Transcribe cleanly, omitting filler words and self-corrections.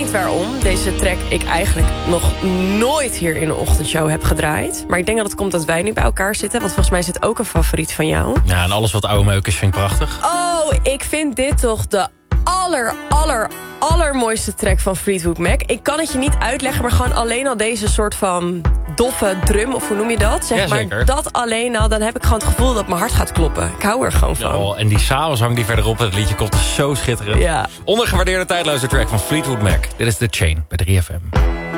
niet waarom deze track ik eigenlijk nog nooit hier in de ochtendshow heb gedraaid. Maar ik denk dat het komt dat wij nu bij elkaar zitten. Want volgens mij is het ook een favoriet van jou. Ja, en alles wat oude meuk is vind ik prachtig. Oh, ik vind dit toch de allermooiste track van Fleetwood Mac. Ik kan het je niet uitleggen, maar gewoon alleen al deze soort van doffe drum, of hoe noem je dat? Zeg maar, zeker. dat alleen al, dan heb ik gewoon het gevoel dat mijn hart gaat kloppen. Ik hou er gewoon van. Oh, en die samenzang die verderop het liedje komt is zo schitterend. Ja. Ondergewaardeerde tijdloze track van Fleetwood Mac. Dit is The Chain bij 3FM.